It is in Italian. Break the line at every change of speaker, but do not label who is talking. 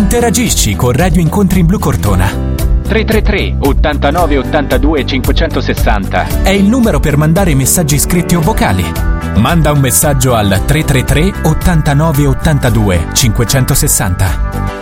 Interagisci con Radio Incontri in Blu Cortona.
333 89 82 560
è il numero per mandare messaggi scritti o vocali. Manda un messaggio al 333 89 82 560.